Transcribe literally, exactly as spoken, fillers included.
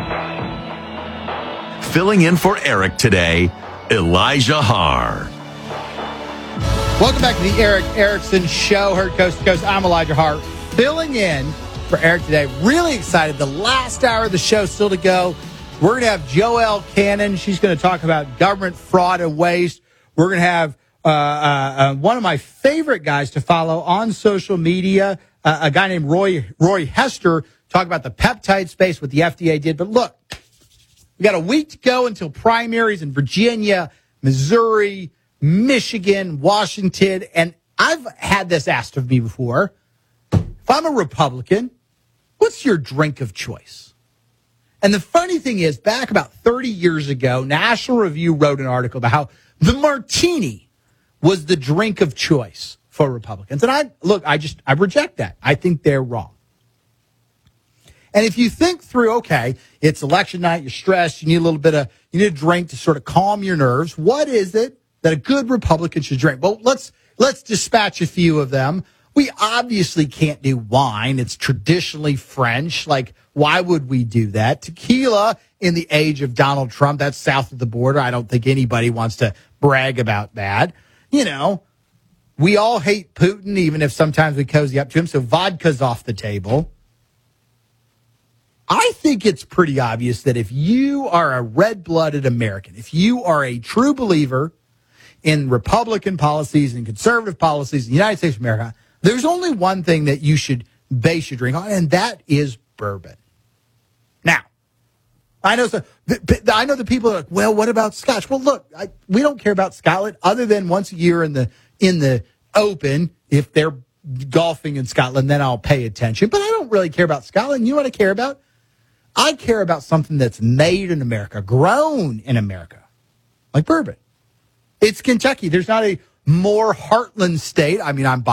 Filling in for Eric today, Elijah Haar. Welcome back to the Eric Erickson Show, heard coast to coast. I'm Elijah Hart, filling in for Eric today. Really excited. The last hour of the show still to go. We're going to have Joelle Cannon. She's going to talk about government fraud and waste. We're going to have uh, uh, uh, one of my favorite guys to follow on social media, uh, a guy named Roy Roy Hester, talk about the peptide space, what the F D A did. But look, we got a week to go until primaries in Virginia, Missouri, Michigan, Washington, and I've had this asked of me before. If I'm a Republican, what's your drink of choice? And the funny thing is, back about thirty years ago, National Review wrote an article about how the martini was the drink of choice for Republicans. And I, look, I just, I reject that. I think they're wrong. And if you think through, okay, it's election night, you're stressed, you need a little bit of, you need a drink to sort of calm your nerves. What is it that a good Republican should drink? Well, let's, let's dispatch a few of them. We obviously can't do wine. It's traditionally French. Like, why would we do that? Tequila in the age of Donald Trump, that's south of the border. I don't think anybody wants to brag about that. You know, we all hate Putin, even if sometimes we cozy up to him. So vodka's off the table. I think it's pretty obvious that if you are a red-blooded American, if you are a true believer in Republican policies and conservative policies in the United States of America, there's only one thing that you should base your drink on, and that is bourbon. Now, I know so, I know the people are like, well, what about Scotch? Well, look, I, we don't care about Scotland other than once a year in the in the Open. If they're golfing in Scotland, then I'll pay attention. But I don't really care about Scotland. You know what I care about? I care about something that's made in America, grown in America, like bourbon. It's Kentucky. There's not a more heartland state. I mean, I'm